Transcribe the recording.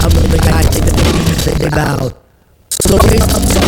sound of the guys in the loud. So raise up